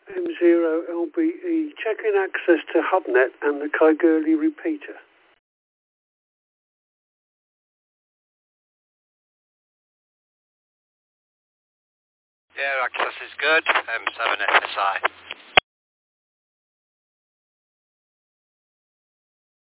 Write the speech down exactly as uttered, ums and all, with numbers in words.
M zero L B E, checking access to HubNet and the Kygurley repeater. Yeah, access is good. M seven S S I.